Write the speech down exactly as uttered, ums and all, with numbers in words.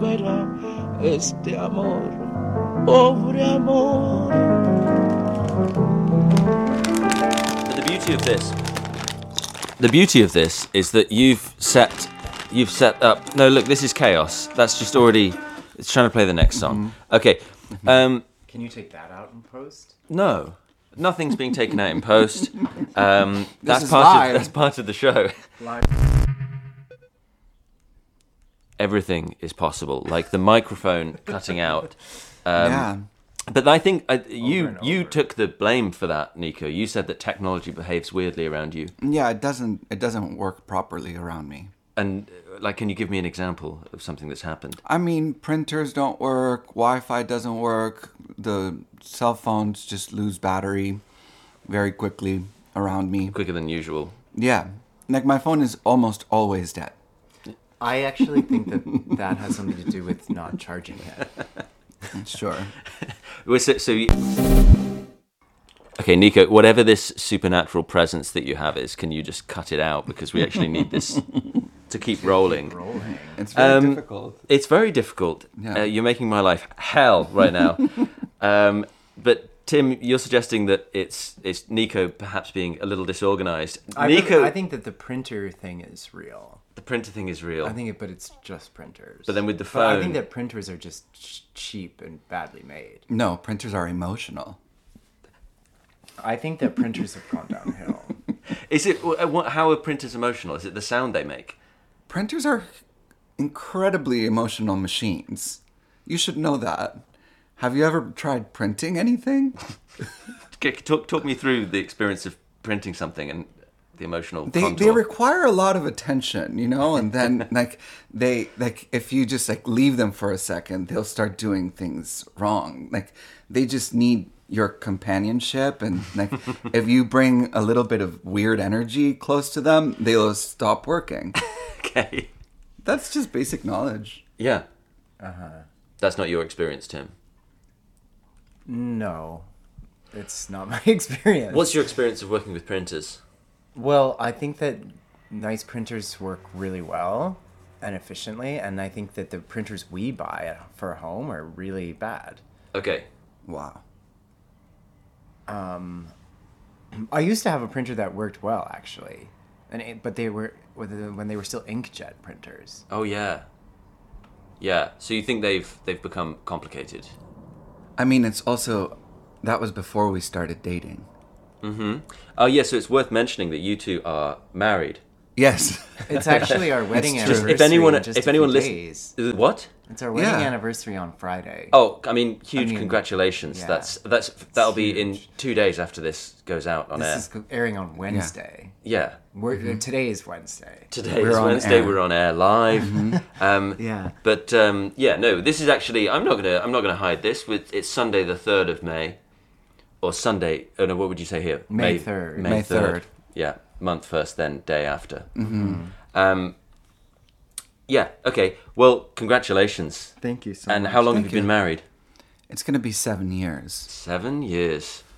recupera este amor, pobre amor. But the beauty of this, the beauty of this is that you've set, you've set up. No, look, this is chaos. That's just already. It's trying to play the next song. Mm-hmm. Okay. Um, Can you take that out in post? No, nothing's being taken out in post. Um, that's is part live. of that's part of the show. Live. Everything is possible, like the microphone cutting out. Um, yeah. But I think uh, you and you over. took the blame for that, Nico. You said that technology behaves weirdly around you. Yeah, it doesn't it doesn't work properly around me. And uh, like, can you give me an example of something that's happened? I mean, printers don't work, Wi-Fi doesn't work, the cell phones just lose battery very quickly around me. Quicker than usual. Yeah. Like my phone is almost always dead. I actually think that that has something to do with not charging it. Sure. Well, So, so you... Okay, Nico, whatever this supernatural presence that you have is, can you just cut it out? Because we actually need this to keep rolling. Rolling. It's very Um, difficult. It's very difficult. Yeah. Uh, you're making my life hell right now. um, but Tim, you're suggesting that it's it's Nico perhaps being a little disorganized. I, Nico, I think that the printer thing is real. the printer thing is real. I think it, but it's just printers. But then with the But I phone- think that printers are just ch- cheap and badly made. No, printers are emotional. I think that printers have gone downhill. Is it uh, what, how are printers emotional? Is it the sound they make? Printers are incredibly emotional machines. You should know that. Have you ever tried printing anything? Okay, Talk talk me through the experience of printing something and the emotional They contour. they require a lot of attention, you know, and then like they like if you just like leave them for a second, they'll start doing things wrong. Like they just need your companionship, and like if you bring a little bit of weird energy close to them, they'll stop working. Okay. That's just basic knowledge. Yeah. Uh-huh. That's not your experience, Tim. No, it's not my experience. What's your experience of working with printers? Well, I think that nice printers work really well and efficiently, and I think that the printers we buy for home are really bad. Okay. Wow. I used to have a printer that worked well, actually, and it, but they were when they were still inkjet printers. Oh yeah. Yeah. So you think they've they've become complicated? I mean, it's also that was before we started dating. Mm-hmm. Oh yeah. So it's worth mentioning that you two are married. Yes. It's actually our wedding It's true. anniversary. If anyone, in just if a anyone few listens, days. what? It's our wedding Yeah. anniversary on Friday. Oh, I mean, huge I mean, congratulations. yeah. That's that's that'll be in huge. two days after this goes out on air. This is airing on Wednesday. Yeah. We're, Today is Wednesday. Today We're is on Wednesday. air. We're on air live. Um, Yeah. But um, yeah, no. This is actually. I'm not gonna. I'm not gonna hide this. With it's Sunday the third of May, or Sunday. Oh no, what would you say here? May third. May May third. third. Yeah, month first, then day after. Mm-hmm. Um, yeah. Okay. Well, congratulations. Thank you so And much. how long Thank have you been you. married? It's gonna be seven years. Seven years.